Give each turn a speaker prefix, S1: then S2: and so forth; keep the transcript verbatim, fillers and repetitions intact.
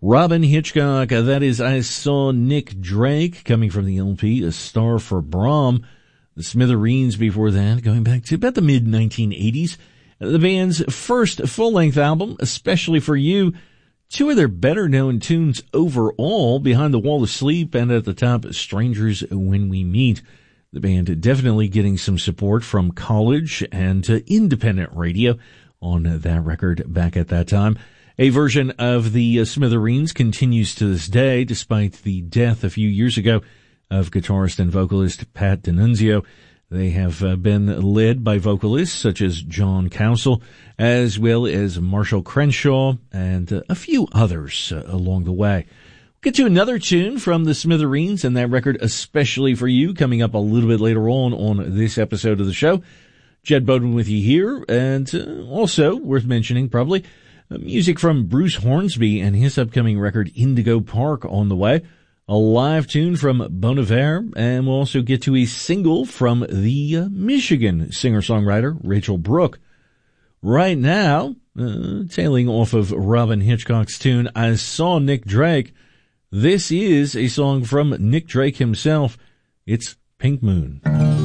S1: Robyn Hitchcock, uh, that is I Saw Nick Drake, coming from the L P, A Star for Brom. The Smithereens before that, going back to about the mid nineteen eighties. The band's first full-length album, Especially for You. Two of their better-known tunes overall, Behind the Wall of Sleep and at the top, Strangers When We Meet. The band definitely getting some support from college and uh, independent radio on that record back at that time. A version of the uh, Smithereens continues to this day, despite the death a few years ago of guitarist and vocalist Pat D'Annunzio. They have uh, been led by vocalists such as John Council, as well as Marshall Crenshaw, and uh, a few others uh, along the way. We'll get to another tune from the Smithereens and that record, Especially for You, coming up a little bit later on on this episode of the show. Jed Bowden with you here, and uh, also, worth mentioning probably, uh, music from Bruce Hornsby and his upcoming record, Indigo Park, on the way. A live tune from Bon Iver, and we'll also get to a single from the uh, Michigan singer-songwriter Rachel Brooke. Right now, uh, tailing off of Robyn Hitchcock's tune, I Saw Nick Drake, this is a song from Nick Drake himself. It's Pink Moon.